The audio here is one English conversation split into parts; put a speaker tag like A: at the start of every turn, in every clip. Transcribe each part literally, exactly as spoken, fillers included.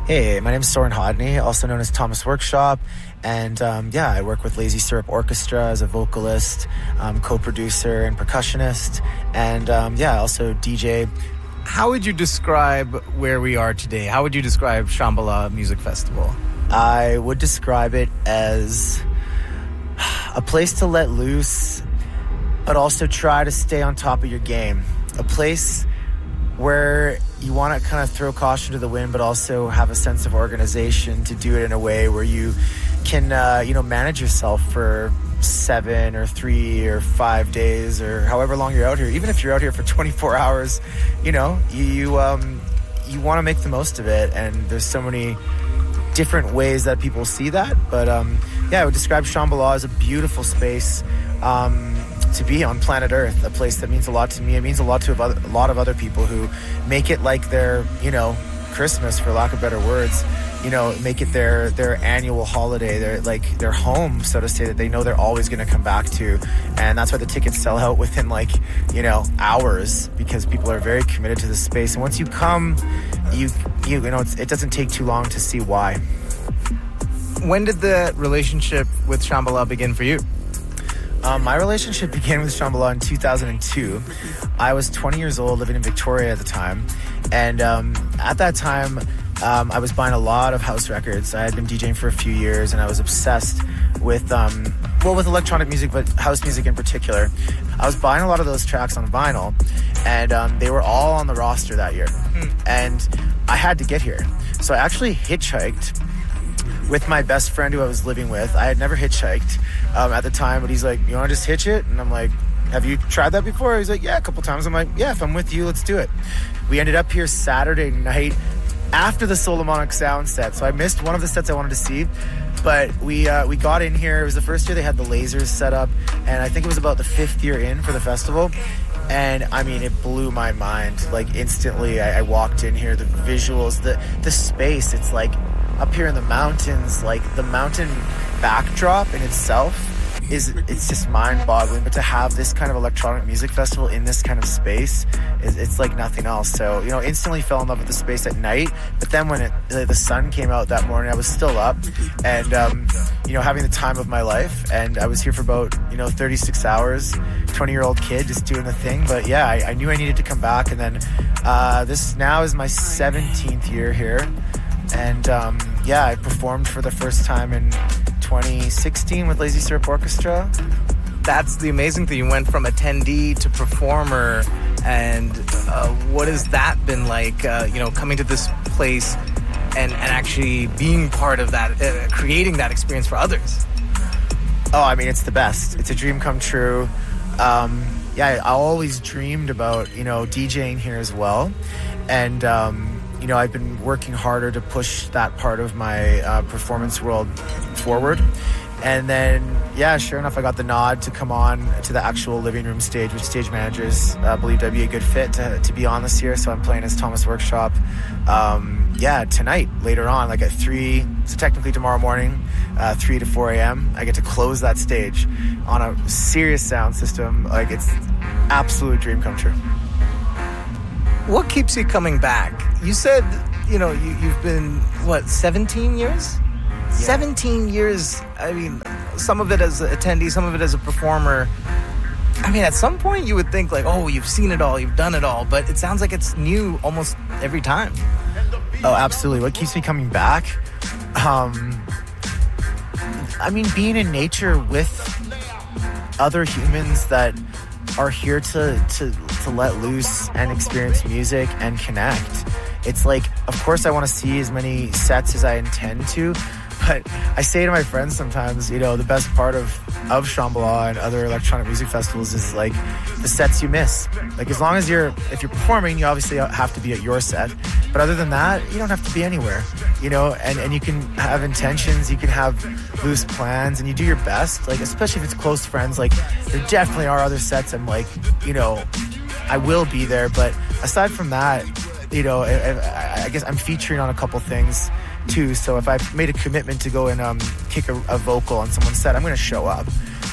A: Hey, my name is Soren Hodney, also known as Thomas Workshop, and um, yeah, I work with Lazy Syrup Orchestra as a vocalist, um, co-producer and percussionist, and um, yeah, also D J.
B: How would you describe where we are today? How would you describe Shambhala Music Festival?
A: I would describe it as a place to let loose, but also try to stay on top of your game. A place where you want to kind of throw caution to the wind, but also have a sense of organization to do it in a way where you can, uh, you know, manage yourself for seven or three or five days or however long you're out here. Even if you're out here for twenty-four hours, you know, you you, um, you want to make the most of it. And there's so many different ways that people see that. But um, yeah, I would describe Shambhala as a beautiful space um, to be on planet Earth, a place that means a lot to me. It means a lot to a lot of other people who make it like their, you know, Christmas, for lack of better words, you know, make it their their annual holiday, their like their home, so to say, that they know they're always going to come back to. And that's why the tickets sell out within like, you know, hours, because people are very committed to this space. And once you come, you you, you know, it's, it doesn't take too long to see why.
B: When did the relationship with Shambhala begin for you?
A: Um, my relationship began with Shambhala in two thousand two. I was twenty years old, living in Victoria at the time. And um, at that time, um, I was buying a lot of house records. I had been DJing for a few years, and I was obsessed with, um, well, with electronic music, but house music in particular. I was buying a lot of those tracks on vinyl, and um, they were all on the roster that year. Mm. And I had to get here. So I actually hitchhiked with my best friend who I was living with. I had never hitchhiked um, at the time, but he's like, you want to just hitch it? And I'm like, have you tried that before? He's like, yeah, a couple times. I'm like, yeah, if I'm with you, let's do it. We ended up here Saturday night after the Solomonic Sound set. So I missed one of the sets I wanted to see, but we uh, we got in here. It was the first year they had the lasers set up, and I think it was about the fifth year in for the festival. And I mean, it blew my mind. Like instantly, I, I walked in here, the visuals, the the space. It's like up here in the mountains, like the mountain backdrop in itself is, it's just mind-boggling. But to have this kind of electronic music festival in this kind of space, is, it's like nothing else. So, you know, instantly fell in love with the space at night. But then when it, the, the sun came out that morning, I was still up and, um, you know, having the time of my life. And I was here for about, you know, thirty-six hours, twenty-year-old kid just doing the thing. But yeah, I, I knew I needed to come back. And then uh, this now is my seventeenth year here. And um, yeah, I performed for the first time in twenty sixteen with Lazy Syrup Orchestra.
B: That's the amazing thing. You went from attendee to performer. And uh, what has that been like, uh, you know, coming to this place and, and actually being part of that, uh, creating that experience for others?
A: Oh, I mean, it's the best. It's a dream come true. Um, yeah, I always dreamed about, you know, DJing here as well. And, um, you know, I've been working harder to push that part of my uh, performance world forward. And then, yeah, sure enough, I got the nod to come on to the actual living room stage, which stage managers uh, believed I'd be a good fit to, to be on this year. So I'm playing as Thomas Workshop. Um, yeah, tonight, later on, like at three, so technically tomorrow morning, uh, three to four a.m., I get to close that stage on a serious sound system. Like, it's absolute dream come true.
B: What keeps you coming back? You said, you know, you, you've been, what, seventeen years? Yeah. seventeen years. I mean, some of it as an attendee, some of it as a performer. I mean, at some point you would think like, oh, you've seen it all, you've done it all. But it sounds like it's new almost every time.
A: Oh, absolutely. What keeps me coming back? Um, I mean, being in nature with other humans that are here to, to, to let loose and experience music and connect. It's like, of course I want to see as many sets as I intend to, but I say to my friends sometimes, you know, the best part of, of Shambhala and other electronic music festivals is like the sets you miss. Like, as long as you're, if you're performing, you obviously have to be at your set, but other than that, you don't have to be anywhere, you know, and, and you can have intentions, you can have loose plans, and you do your best, like, especially if it's close friends. Like, there definitely are other sets I'm like, you know, I will be there, but aside from that, you know, I, I guess I'm featuring on a couple things too. So if I've made a commitment to go and um, kick a, a vocal on someone's set, I'm going to show up.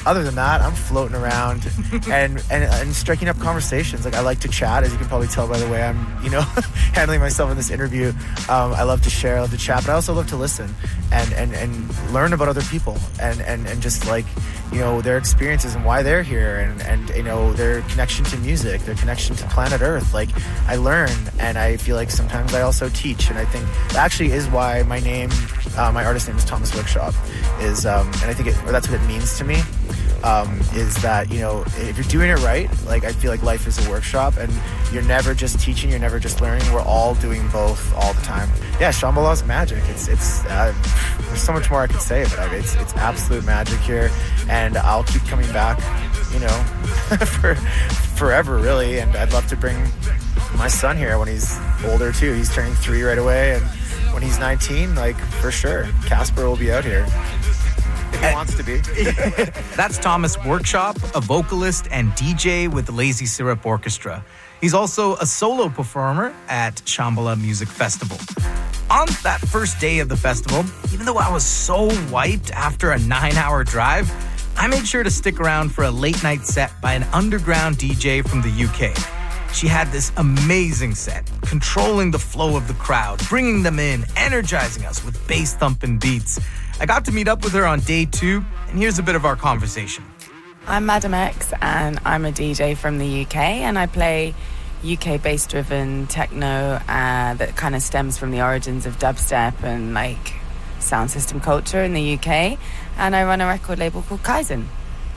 A: other than that, I'm floating around and, and and striking up conversations. Like, I like to chat, as you can probably tell by the way I'm, you know, handling myself in this interview. Um, I love to share, I love to chat, but I also love to listen and, and, and learn about other people and, and, and just like, you know, their experiences and why they're here and, and, you know, their connection to music, their connection to planet Earth. Like, I learn, and I feel like sometimes I also teach, and I think that actually is why my name, uh, my artist name is Thomas Workshop, is, um, and I think it, or that's what it means to me. Um, is that, you know, if you're doing it right, like, I feel like life is a workshop, and you're never just teaching, you're never just learning. We're all doing both all the time. Yeah, Shambhala's magic. It's it's uh, there's so much more I could say, but I mean, it's it's absolute magic here, and I'll keep coming back, you know, for forever really. And I'd love to bring my son here when he's older too. He's turning three right away, and when he's nineteen, like, for sure, Casper will be out here. If he wants to be.
B: That's Thomas Workshop, a vocalist and D J with the Lazy Syrup Orchestra. He's also a solo performer at Shambhala Music Festival. On that first day of the festival, even though I was so wiped after a nine-hour drive, I made sure to stick around for a late-night set by an underground D J from the U K. She had this amazing set, controlling the flow of the crowd, bringing them in, energizing us with bass-thumping beats. I got to meet up with her on day two, and here's a bit of our conversation.
C: I'm Madam X, and I'm a D J from the U K, and I play U K bass-driven techno uh, that kind of stems from the origins of dubstep and, like, sound system culture in the U K, and I run a record label called Kaizen.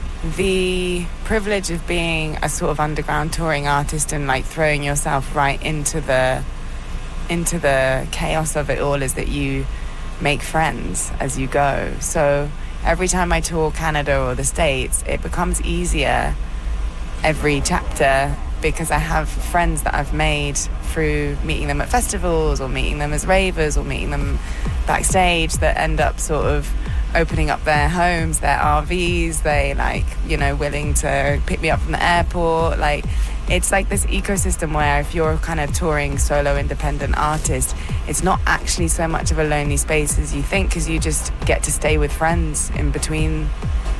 C: The privilege of being a sort of underground touring artist and, like, throwing yourself right into the into the chaos of it all is that you make friends as you go. So every time I tour Canada or the States, it becomes easier every chapter because I have friends that I've made through meeting them at festivals or meeting them as ravers or meeting them backstage that end up sort of opening up their homes, their R Vs, they, like, you know, willing to pick me up from the airport. Like, it's like this ecosystem where if you're kind of touring solo independent artist, it's not actually so much of a lonely space as you think, because you just get to stay with friends in between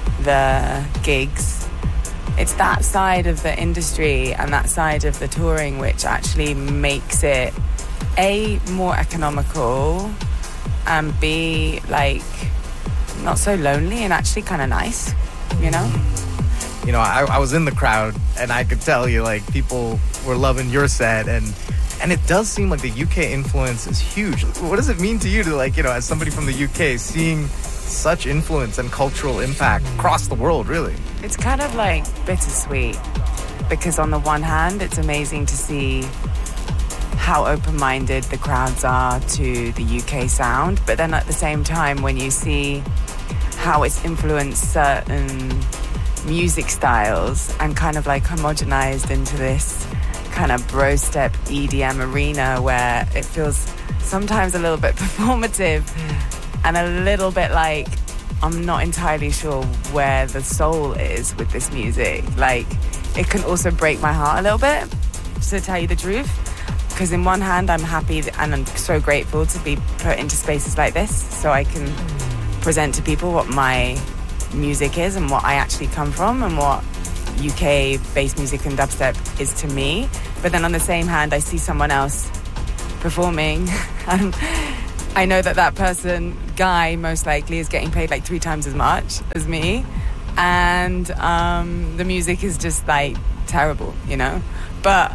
C: the gigs. It's that side of the industry and that side of the touring which actually makes it A, more economical, and B, like, not so lonely and actually kind of nice, you know?
B: You know, I, I was in the crowd, and I could tell you, like, people were loving your set, and and it does seem like the U K influence is huge. What does it mean to you to, like, you know, as somebody from the U K, seeing such influence and cultural impact across the world, really?
C: It's kind of, like, bittersweet, because on the one hand, it's amazing to see how open-minded the crowds are to the U K sound, but then at the same time, when you see how it's influenced certain music styles and kind of, like, homogenized into this kind of bro step E D M arena where it feels sometimes a little bit performative and a little bit like I'm not entirely sure where the soul is with this music. Like, it can also break my heart a little bit, to tell you the truth, because in one hand I'm happy and I'm so grateful to be put into spaces like this so I can present to people what my music is and what I actually come from and what U K bass music and dubstep is to me. But then on the same hand, I see someone else performing and I know that that person, guy, most likely is getting paid like three times as much as me, and um, the music is just, like, terrible, you know? But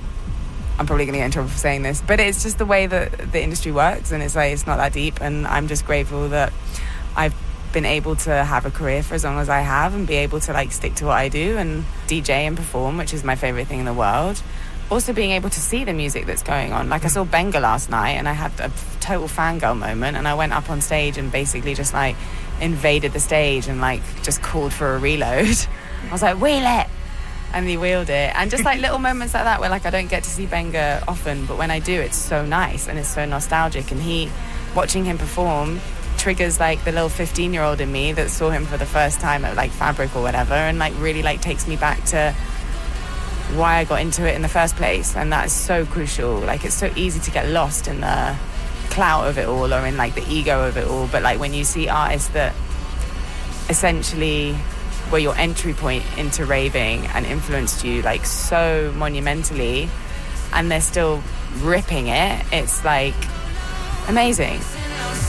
C: I'm probably going to get in trouble for saying this, but it's just the way that the industry works, and it's like, it's not that deep, and I'm just grateful that I've been able to have a career for as long as I have and be able to, like, stick to what I do and D J and perform, which is my favorite thing in the world. Also being able to see the music that's going on. Like, I saw Benga last night and I had a total fangirl moment, and I went up on stage and basically just, like, invaded the stage and, like, just called for a reload. I was like, wheel it! And he wheeled it. And just, like, little moments like that where, like, I don't get to see Benga often, but when I do, it's so nice and it's so nostalgic. And he, watching him perform, triggers, like, the little fifteen-year-old in me that saw him for the first time at, like, Fabric or whatever, and, like, really, like, takes me back to why I got into it in the first place. And that is so crucial. Like, it's so easy to get lost in the clout of it all or in, like, the ego of it all. But, like, when you see artists that essentially were your entry point into raving and influenced you like so monumentally, and they're still ripping it. It's like amazing.